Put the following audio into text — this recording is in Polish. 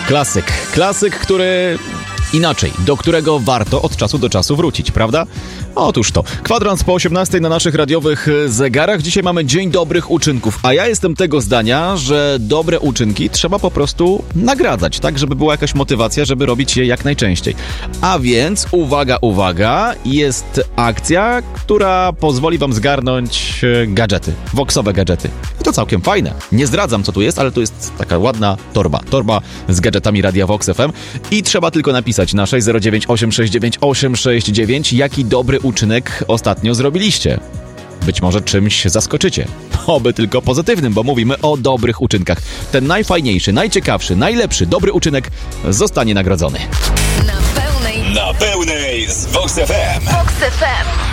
Klasyk, który... Inaczej, do którego warto od czasu do czasu wrócić, prawda? Otóż to. Kwadrans po 18 na naszych radiowych zegarach. Dzisiaj mamy Dzień Dobrych Uczynków, a ja jestem tego zdania, że dobre uczynki trzeba po prostu nagradzać, tak? Żeby była jakaś motywacja, żeby robić je jak najczęściej. A więc, uwaga, jest akcja, która pozwoli wam zgarnąć gadżety, voxowe gadżety. I to całkiem fajne. Nie zdradzam, co tu jest, ale tu jest taka ładna torba z gadżetami Radia Vox FM i trzeba tylko napisać na 609 869 869, jaki dobry uczynek ostatnio zrobiliście. Być może czymś zaskoczycie. Oby tylko pozytywnym, bo mówimy o dobrych uczynkach. Ten najfajniejszy, najciekawszy, najlepszy, dobry uczynek zostanie nagrodzony. Na pełnej z Vox FM. Vox FM.